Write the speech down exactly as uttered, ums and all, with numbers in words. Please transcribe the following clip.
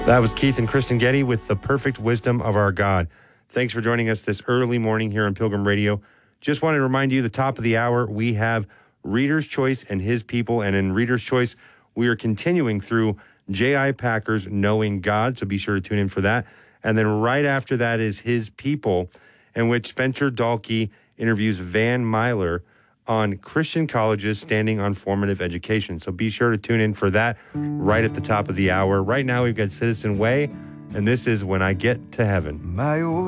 That was Keith and Kristen Getty with The Perfect Wisdom of Our God. Thanks for joining us this early morning here on Pilgrim Radio. Just wanted to remind you, the top of the hour, we have Reader's Choice and His People. And in Reader's Choice, we are continuing through J I. Packer's Knowing God, so be sure to tune in for that. And then right after that is His People, in which Spencer Dalkey interviews Van Myler on Christian colleges standing on formative education. So be sure to tune in for that right at the top of the hour. Right now, we've got Citizen Way, and this is When I Get to Heaven. My old